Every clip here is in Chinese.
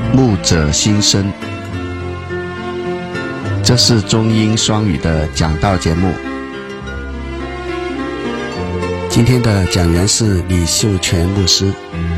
牧者心声，这是中英双语的讲道节目。今天的讲员是李秀全牧师。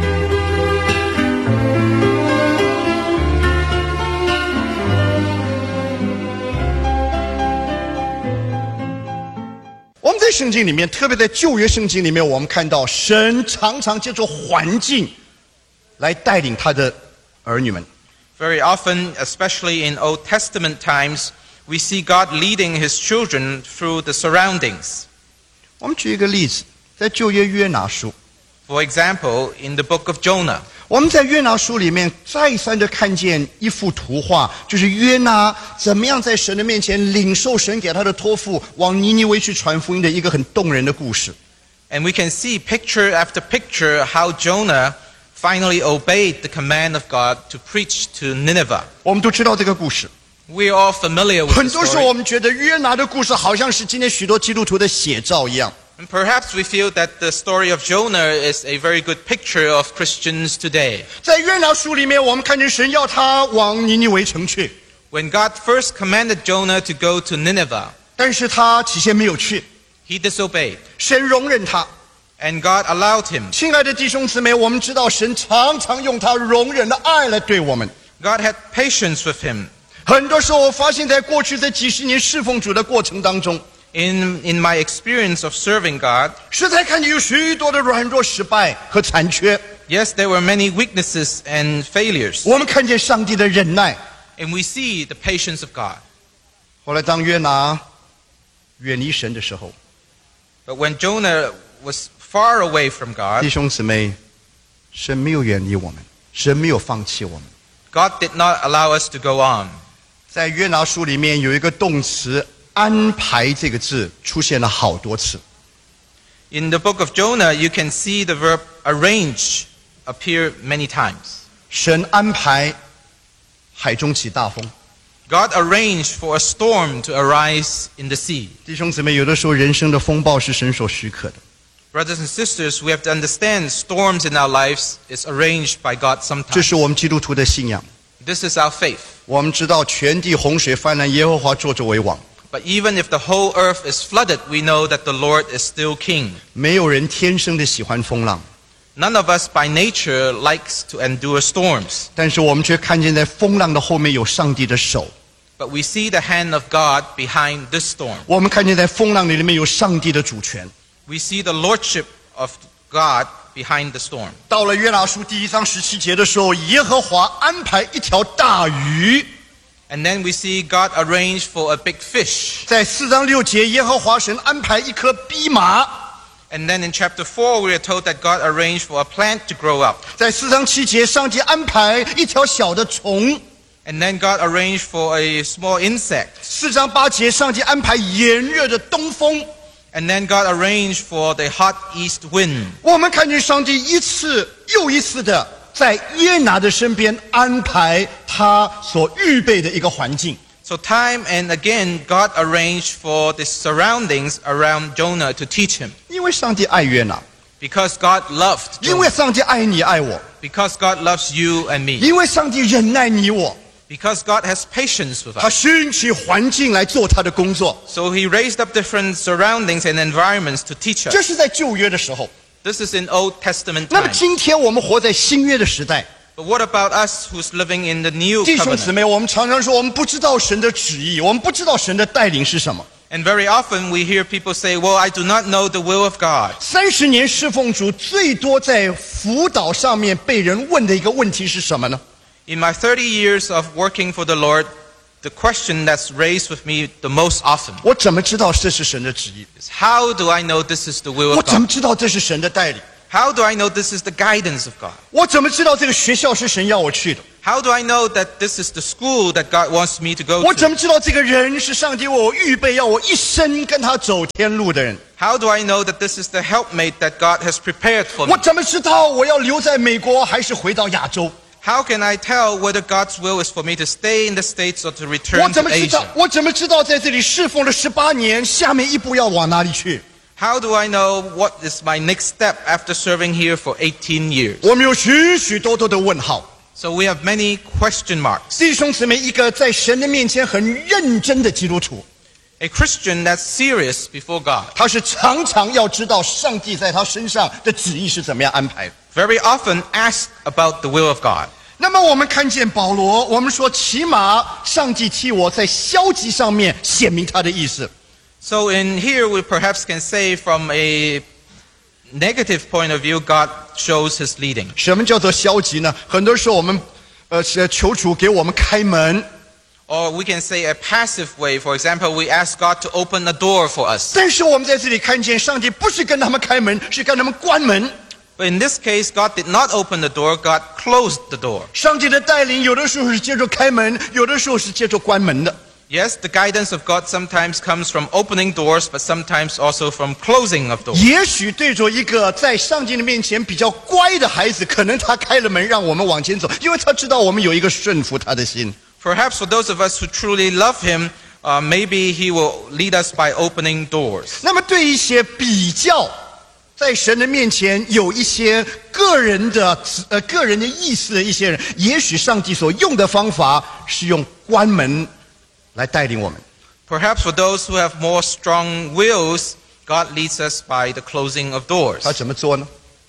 我们在圣经里面，特别在旧约圣经里面，我们看到神常常借助环境来带领他的儿女们。 Very often, especially in Old Testament times, we see God leading His children through the surroundings. 我们举一个例子，在旧约约拿书， For example, in the book of Jonah, 我们在约拿书里面再三的看见一幅图画，就是约拿怎么样在神的面前领受神给他的托付，往尼尼微去传福音的一个很动人的故事。 and we can see picture after picture how Jonah finally obeyed the command of God to preach to Nineveh. 我们都知道这个故事。 We are all familiar with 很 the 多时候我 story. 们觉得约拿的故事好像是今天许多基督徒的写照一样。 And perhaps we feel that the story of Jonah is a very good picture of Christians today. 在约拿书里面，我们看见神要他往尼尼微城去， When God first commanded Jonah to go to Nineveh, 但是他起先没有去， he disobeyed, 神容忍他。 and God allowed him. 亲爱的弟兄姊妹，我们知道神常常用他容忍的爱来对我们。 God had patience with him. 很多时候我发现在过去这几十年侍奉主的过程当中， In my experience of serving God, 实在看见有许多的软弱、失败和残缺。 yes, there were many weaknesses and failures. 我们看见上帝的忍耐。 And we see the patience of God. 后来当约拿远离神的时候， But when Jonah was far away from 弟 God, 兄姊妹，神没有远离我们，神没有放弃我们。 God did not allow us to go on. 在约拿书里面有一个动词“安排”这个字出现了好多次。 In the book of Jonah, you can see the verb arrange appear many times. 神安排海中起大风。 God arranged for a storm to arise in the sea. 弟兄姊妹，有的时候人生的风暴是神所许可的。 Brothers and sisters, we have to understand storms in our lives is arranged by God 这 sometimes. 是我们基督徒的信仰。 This is our faith. 我们知道全地洪水泛滥，耶和华坐着为王。 But even if the whole earth is flooded, we know that the Lord is still king. 没有人天生的喜欢风浪， None of us by nature likes to endure storms. 但是我们却看见在风浪的后面有上帝的手。 But we see the hand of God behind this storm. 我们看见在风浪里面有上帝的主权。 We see the lordship of God behind the storm. 到了约拿书第1章17节的时候，耶和华安排一条大鱼。 And then we see God arrange for a big fish. 在4章6节，耶和华神安排一棵蓖麻。 And then in chapter 4, we are told that God arranged for a plant to grow up. 在4章7节，上帝安排一条小的虫。 And then God arranged for a small insect. 4章8节，上帝安排炎热的东风。 And then God arranged for the hot east wind. 我们看见上帝一次又一次的在约拿的身边安排他所预备的一个环境。 So time and again, God arranged for the surroundings around Jonah to teach him. 因为上帝爱约拿， Because God loved 因为 Jonah. 上帝爱你爱我， Because God loves you and me. 因为上帝忍耐你我， Because God has patience with 他 us. 兴起环境来做他的工作。 So He raised up different surroundings and environments to teach 这 us. 是在旧约的时候。 This is in Old Testament 那么 times. 今天我们活在新约的时代， But what about us who's living in the new 弟兄姊 covenant? 妹，我们常常说我们不知道神的旨意，我们不知道神的带领是什么。 And very often we hear people say, well, I do not know the will of God. 30年侍奉主，最多在辅导上面被人问的一个问题是什么呢？ In my 30 years of working for the Lord, the question that's raised with me the most often 我怎么知道这是神的旨意？ is, how do I know this is the will 我 of 怎么 God? 知道这是神的带领？ How do I know this is the guidance of God? 我怎么知道这个学校是神要我去的？ How do I know that this is the school that God wants me to go 我怎 to? 么知道这个人是上帝为我预备要我一生跟他走天路的人？ How do I know that this is the helpmate that God has prepared for me? 我怎么知道我要留在美国还是回到亚洲？ How can I tell whether God's will is for me to stay in the States or to 我 return 怎 to 么知道 Asia?？ 我怎么知道在这里侍奉了18年，下面一步要往哪里去？ How do I know what is my next step after serving here for 18 years? 我们有许许多多的问号。 So we have many question marks. 弟兄姊妹，一个在神的面前很认真的基督徒， A Christian that's serious before God 他是常常要知道上帝在他身上的旨意是怎么样安排的。 very often asks about the will of God. 那么我们看见保罗，我们说起码上帝替我在消极上面显明他的意思。 So in here we perhaps can say from a negative point of view, God shows his leading. 什么叫做消极呢？很多时候我们是求主给我们开门， Or we can say a passive way. For example, we ask God to open a door for us. 但是我们在这里看见上帝不是跟他们开门，是跟他们关门。 But in this case, God did not open the door, God closed the door. 上帝的带领有的时候是借着开门，有的时候是借着关门的。 Yes, the guidance of God sometimes comes from opening doors, but sometimes also from closing of doors. 也许对着一个在上帝的面前比较乖的孩子，可能他开了门让我们往前走，因为他知道我们有一个顺服他的心。 Perhaps for those of us who truly love him, maybe he will lead us by opening doors. 那么对一些比较在神的面前有一些个人的意思的一些人，也许上帝所用的方法是用关门来带领我们。 Perhaps for those who have more strong wills, God leads us by the closing of doors. 他怎么做呢？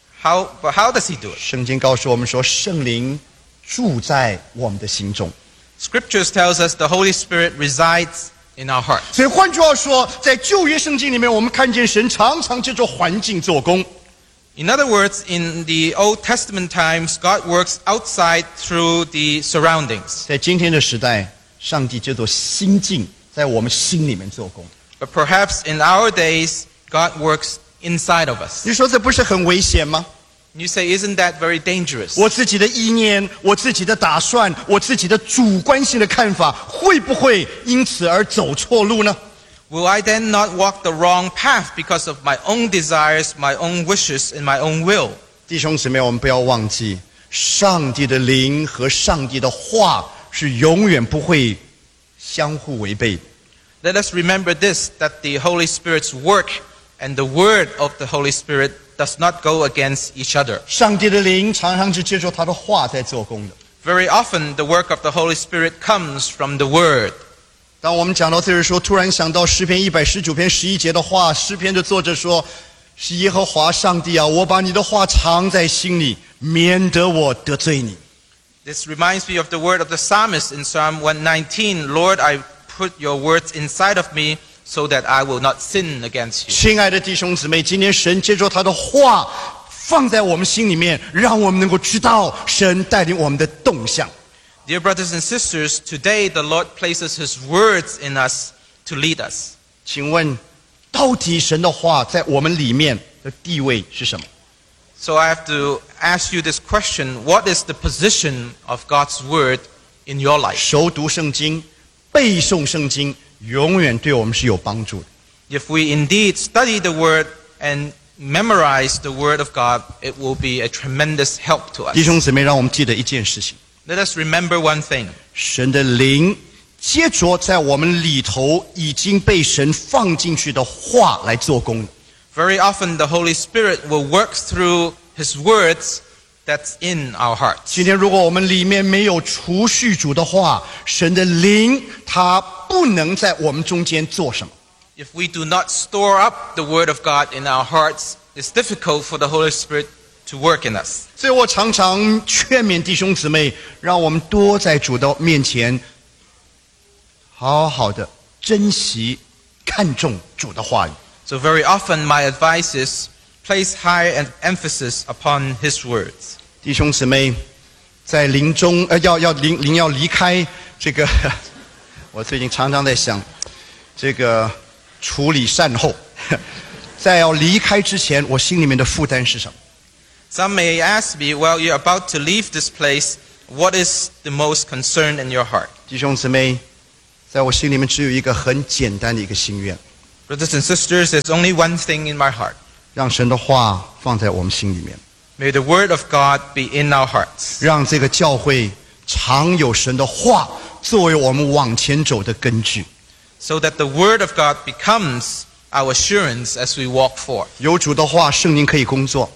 But how does he do it? 圣经告诉我们说，圣灵住在我们的心中。 Scriptures tells us the Holy Spirit resides in our heart. 所以换句话说，在旧约圣经里面，我们看见神常常借着环境做工。 In other words, in the Old Testament times, God works outside through the surroundings. 在今天的时代，上帝借着心境在我们心里面做工。 But perhaps in our days, God works inside of us. 你说这不是很危险吗？ You say, isn't that very dangerous? 我自己的意念，我自己的打算，我自己的主观性的看法，会不会因此而走错路呢？ Will I then not walk the wrong path because of my own desires, my own wishes, and my own will? 弟兄姊妹，我们不要忘记，上帝的灵和上帝的话是永远不会相互违背的。 Let us remember this, that the Holy Spirit's work and the word of the Holy Spirit does not go against each other. 上帝的灵常常是借助他的话在做工的。 Very often, the work of the Holy Spirit comes from the word. 当我们讲到这儿时候，突然想到诗篇119篇11节的话，诗篇的作者说：“是耶和华上帝啊，我把你的话藏在心里，免得我得罪你。” This reminds me of the word of the psalmist in Psalm 119. Lord, I put your words inside of me so that I will not sin against you. 亲爱的弟兄姊妹，今天神借着他的话放在我们心里面，让我们能够知道神带领我们的动向。 Dear brothers and sisters, today the Lord places His words in us to lead us. 请问，到底神的话在我们里面的地位是什么？ So I have to ask you this question. What is the position of God's word in your life? 熟读圣经、背诵圣经，永远对我们是有帮助的。 If we indeed study the word and memorize the word of God, it will be a tremendous help to 弟 us. 兄姊妹，让我们记得一件事情： Let us remember one thing. 神的灵接着在我们里头已经被神放进去的话来做工。 Very often the Holy Spirit will work through His words that's in our hearts. 今天如果我们里面没有储蓄主的话，神的灵他不能在我们中间做什么。 If we do not store up the word of God in our hearts, it's difficult for the Holy Spirit to work in us. 所以我常常劝勉弟兄姊妹，让我们多在主的面前，好好的珍惜、看重主的话语。 So very often my advice is place high emphasis upon His words. 弟兄姊妹，在临终要离开这个，我最近常常在想，这个处理善后，在要离开之前，我心里面的负担是什么？ Some may ask me, well, you're about to leave this place. What is the most concern in your heart? 弟兄姊妹，在我心里面只有一个很简单的一个心愿， Brothers and sisters, there's only one thing in my heart. 让神的话放在我们心里面， May the word of God be in our hearts. 让这个教会常有神的话作为我们往前走的根据。 So that the word of God becomes our assurance as we walk forth. 有主的话，圣灵可以工作；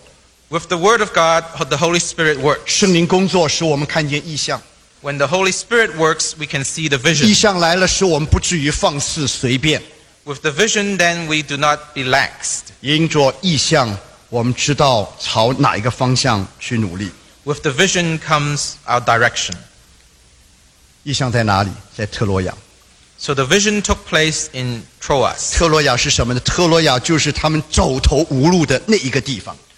With the Word of God, the Holy Spirit works. 圣灵工作使我们看见异象， When the Holy Spirit works, we can see the 异 vision. 象来了，使我们不至于放肆随便。 With the vision, then we do not be laxed. 因着异象，我们知道朝哪一个方向去努力。 With the vision comes our direction. 异象在哪里？在特罗亚。 So the vision took place in Troas. 特罗亚是什么呢？特罗亚就是他们走投无路的那一个地方。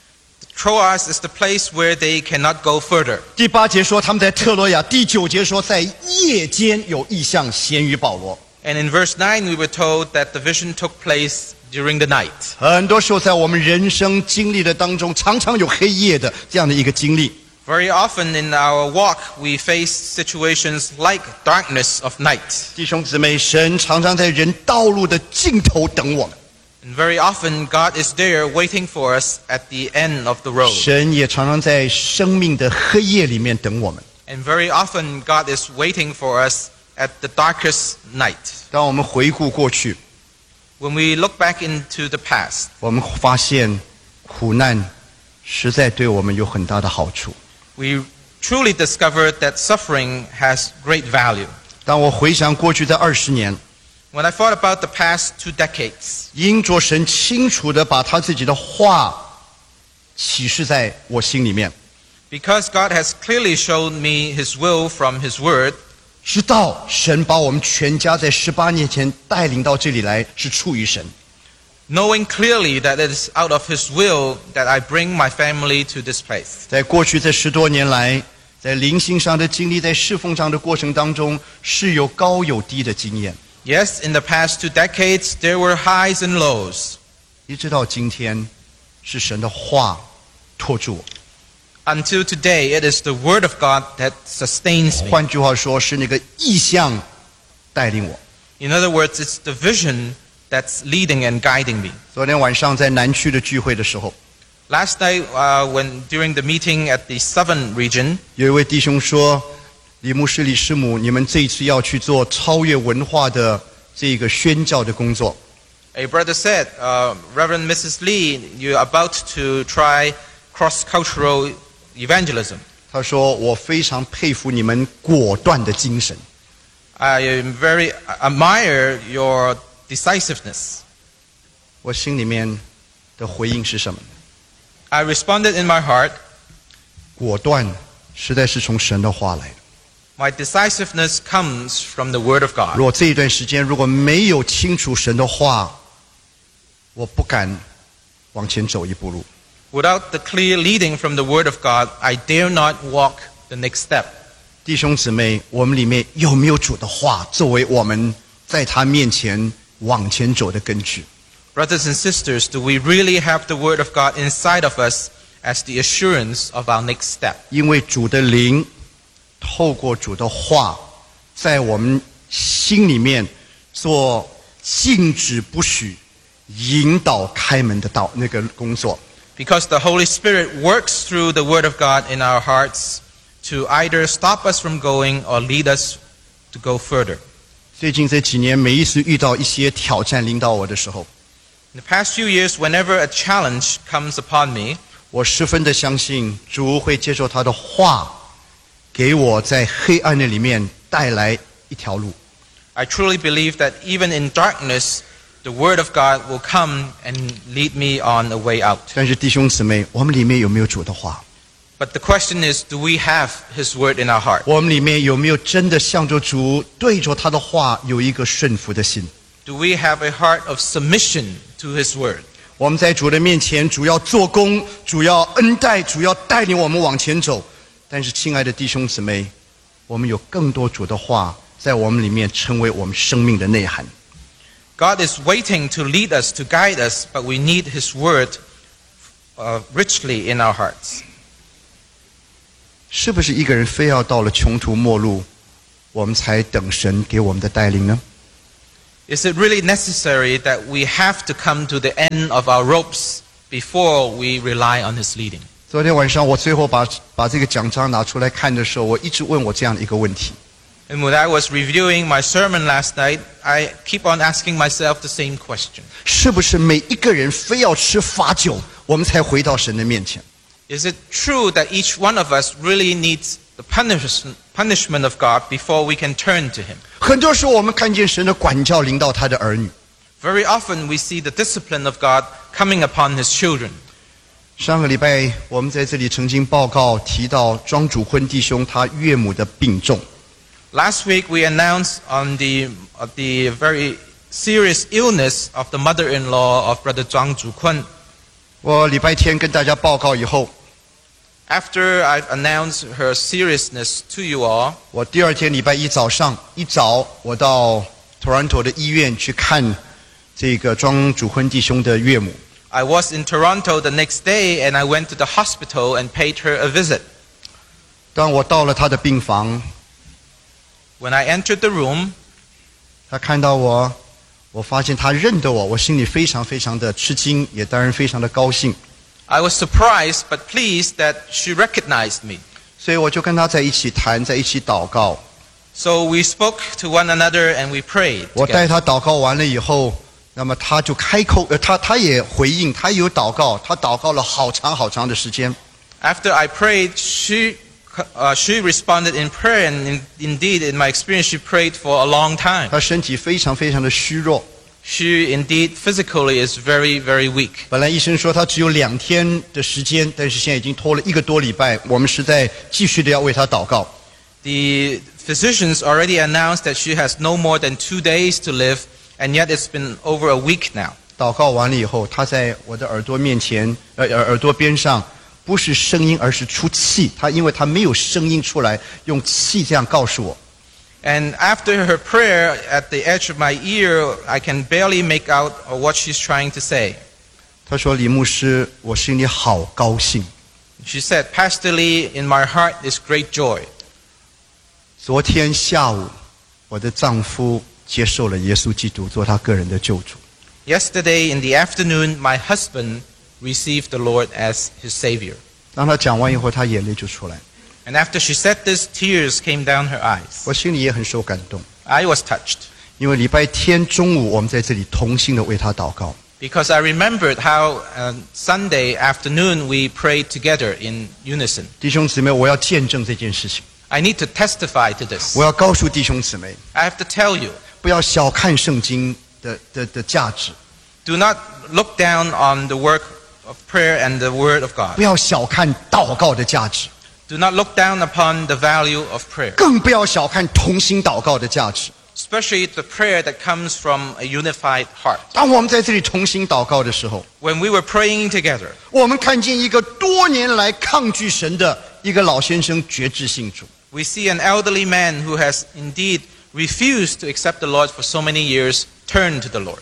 Troas is the place where they cannot go further. 第8节说他们在特罗亚，第9节说在夜间有异象显于保罗。 And in verse 9, we were told that the vision took place during the night. 很多时候在我们人生经历的当中，常常有黑夜的这样的一个经历。 Very often in our walk, we face situations like darkness of night. 弟兄姊妹，神常常在人道路的尽头等我们， And very often, God is there waiting for us at the end of the road. 神也常常在生命的黑夜里面等我们。 And very often, God is waiting for us at the darkest night. 当我们回顾过去， When we look back into the past, 我们发现苦难实在对我们有很大的好处。 we truly discovered that suffering has great value. 当我回想过去在20年， When I thought about the past 2 decades, 因着神清楚地把他自己的话启示在我心里面， because God has clearly shown me His will from His Word, 知道神把我们全家在18年前带领到这里来是出于神。 knowing clearly that it is out of His will that I bring my family to this place. 在过去这10多年来，在灵性上的经历，在侍奉上的过程当中，是有高有低的经验。 Yes, in the past 2 decades, there were highs and lows. 一直到今天，是神的话托住我。 Until today, it is the Word of God that sustains me. 换句话说，是那个意象带领我。 In other words, it's the vision that's leading and guiding me. 昨天晚上在南区的聚会的时候， Last night, when during the meeting at the Southern region, 有一位弟兄说：“李牧师、李师母，你们这一次要去做超越文化的这个宣教的工作。” a brother said, Reverend Mrs. Lee, you're about to try cross-cultural evangelism. 他说：“我非常佩服你们果断的精神。” I very admire your decisiveness. 我心里面的回应是什么呢？ I responded in my heart, 果断实在是从神的话来的。 my decisiveness comes from the Word of 如 God. 果这一段时间如果没有清楚神的话，我不敢往前走一步路。 Without the clear leading from the Word of God, I dare not walk the next step. 弟兄姊妹，我们里面有没有主的话作为我们在他面前往前走的根据？ Brothers and sisters, do we really have the Word of God inside of us as the assurance of our next step? 因为主的灵透过主的话，在我们心里面做禁止不许、引导开门的那个工作。 Because the Holy Spirit works through the Word of God in our hearts to either stop us from going or lead us to go further. 最近这几年，每一次遇到一些挑战临到我的时候， In the past few years, whenever a challenge comes upon me, 我十分的相信主会接受他的话，给我在黑暗的里面带来一条路。 I truly believe that even in darkness, the Word of God will come and lead me on a way out. 但是弟兄姊妹，我们里面有没有主的话？ But the question is, do we have His Word in our heart? 我们里面有没有真的向着主，对着他的话有一个顺服的心？ Do we have a heart of submission to His Word? 我们在主的面前，主要做工，主要恩待，主要带领我们往前走。但是，亲爱的弟兄姊妹，我们有更多主的话在我们里面成为我们生命的内涵。 God is waiting to lead us, to guide us, but we need His Word richly in our hearts. 是不是一个人非要到了穷途末路，我们才等神给我们的带领呢？ Is it really necessary that we have to come to the end of our ropes before we rely on His leading? 昨天晚上我最后把这个讲章拿出来看的时候，我一直问我这样的一个问题： And when I was reviewing my sermon last night, I keep on asking myself the same question. 是不是每一个人非要吃罚酒，我们才回到神的面前？ Is it true that each one of us really needs the punishment of God before we can turn to Him? 很多时候我们看见神的管教临到他的儿女。 Very often we see the discipline of God coming upon His children. 上个礼拜我们在这里曾经报告提到庄主坤弟兄他岳母的病重。 Last week we announced on the very serious illness of the mother-in-law of Brother Zhang Zhukun. 我礼拜天跟大家报告以后， After I've announced her seriousness to you all, 我第二天礼拜一早上一早我到 Toronto 的医院去看这个庄主坤弟兄的岳母。 I was in Toronto the next day and I went to the hospital and paid her a visit. 当我到了他的病房， When I entered the room, 他看到我，我发现他认得我，我心里非常非常的吃惊，也当然非常的高兴。 I was surprised but pleased that she recognized me. 所以我就跟他在一起谈，在一起祷告。 So we spoke to one another and we prayed 我带 together. 他祷告完了以后，那么他就开口，他也回应，他有祷告，他祷告了好长好长的时间。 After I prayed, she responded in prayer, and indeed, in my experience, she prayed for a long time. 他身体非常非常的虚弱， She indeed physically is very, very weak. 本来医生说他只有2天的时间，但是现在已经拖了1个多礼拜。我们实在继续的要为他祷告。 The physicians already announced that she has no more than 2 days to live, and yet it's been over a week now. 祷告完了以后，他在我的耳朵面前，耳朵边上，不是声音，而是出气。因为他没有声音出来，用气这样告诉我。 And after her prayer, at the edge of my ear, I can barely make out what she's trying to say. 他说：“李牧师，我心里好高兴。 She said, Pastor Lee, in my heart is great joy. 昨天下午，我的丈夫接受了耶稣基督做他个人的救主。 Yesterday in the afternoon, my husband received the Lord as his Savior. 当他讲完以后，他眼泪就出来， And after she said this, tears came down her eyes. 我心里也很受感动。 I was touched 因为礼拜天中午，我们在这里同心的为他祷告。 because I remembered how Sunday afternoon we prayed together in unison. 弟兄姊妹，我要见证这件事情， I need to testify to this. 我要告诉弟兄姊妹， I have to tell you, 不要小看圣经的价值， do not look down on the work of prayer and the Word of 不 God. 要小看祷告的价值， Do not look down upon the value of prayer, 更不要小看同心祷告的价值。 especially the prayer that comes from a unified heart. 当我们在这里同心祷告的时候， When we were praying together, 我们看见一个多年来抗拒神的一个老先生决志信主。 we see an elderly man who has indeed refused to accept the Lord for so many years turn to the Lord.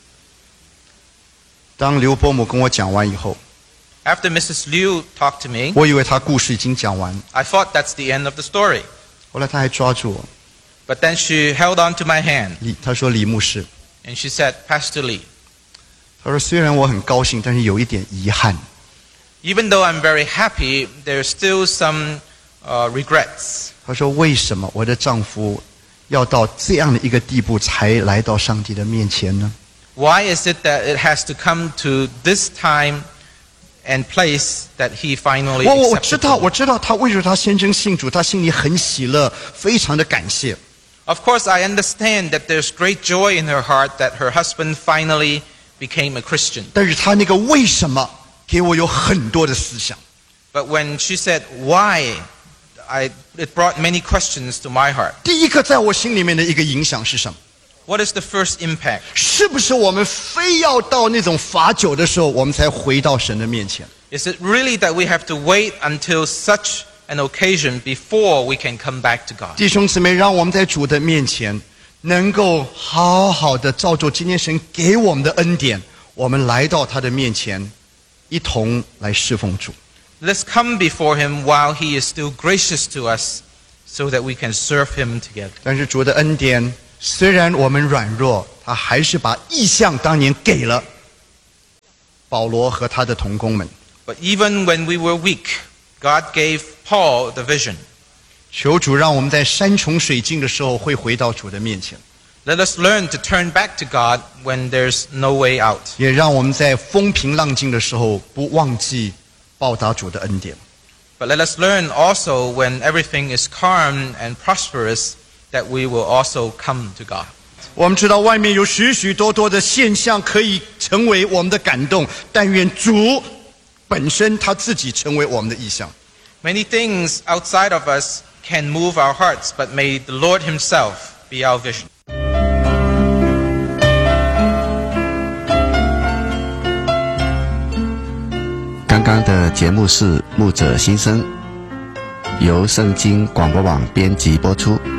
当刘伯母跟我讲完以后， After Mrs. Liu talked to me, 我以为她故事已经讲完， I thought that's the end of the story. 后来她还抓住我， But then she held on to my hand 她说：“李牧师， and she said, Pastor Lee, 她说虽然我很高兴，但是有一点遗憾。 even though I'm very happy, there's still some regrets. 她说为什么我的丈夫要到这样的一个地步才来到上帝的面前呢？ Why is it that it has to come to this time and place that he finally 我 accepted 知 the 道， Lord? 我知道他为了他先生信主，他心里很喜乐，非常的感谢。 Of course, I understand that there's great joy in her heart that her husband finally became a Christian. 但是他那个为什么给我有很多的思想。 But when she said why, it brought many questions to my heart. 第一个在我心里面的一个影响是什么？ What is the first impact? 是不是我们非要到那种罚酒的时候，我们才回到神的面前？ Is it really that we have to wait until such an occasion before we can come back to God? 弟兄姊妹，让我们在主的面前，能够好好的照着今天神给我们的恩典，我们来到他的面前，一同来侍奉主。 Let's come before Him while He is still gracious to us so that we can serve Him together. 但是主的恩典，虽然我们软弱，他还是把异象当年给了保罗和他的同工们。 But even when we were weak, God gave Paul the vision. 求主让我们在山穷水尽的时候会回到主的面前， Let us learn to turn back to God when there's no way out. 也让我们在风平浪静的时候不忘记报答主的恩典。 But let us learn also when everything is calm and prosperous that we will also come to God. 我们知道外面有许许多多的现象可以成为我们的感动，但愿主本身他自己成为我们的意象。 Many things outside of us can move our hearts, but may the Lord himself be our vision. 刚刚的节目是牧者心声，由圣经广播网编辑播出。